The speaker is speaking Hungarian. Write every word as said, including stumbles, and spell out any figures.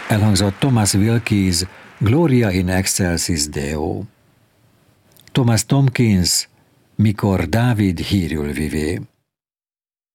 Elhangzott Thomas Wilkes Gloria in excelsis Deo. Thomas Tomkins Mikor Dávid hírül vivé.